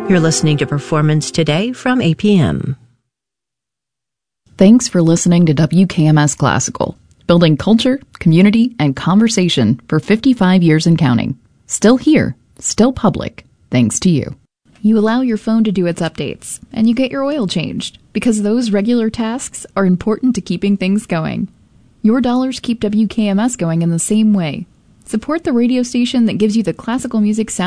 You're listening to Performance Today from APM. Thanks for listening to WKMS Classical, building culture, community, and conversation for 55 years and counting. Still here, still public, thanks to you. You allow your phone to do its updates, and you get your oil changed, because those regular tasks are important to keeping things going. Your dollars keep WKMS going in the same way. Support the radio station that gives you the classical music sound